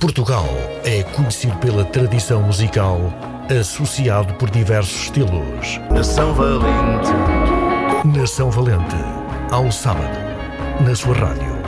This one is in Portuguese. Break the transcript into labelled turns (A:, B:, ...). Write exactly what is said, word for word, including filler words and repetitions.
A: Portugal é conhecido pela tradição musical, associado por diversos estilos.
B: Nação Valente.
A: Nação Valente, ao sábado, na sua rádio.